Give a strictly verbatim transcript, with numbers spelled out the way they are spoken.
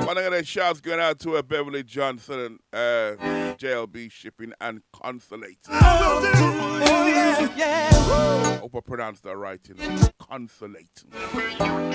One of the shouts going out to uh, Beverly Johnson, uh, J L B Shipping and Consulate. Oh, yeah, yeah. Hope I pronounced that right, you know. Consulate.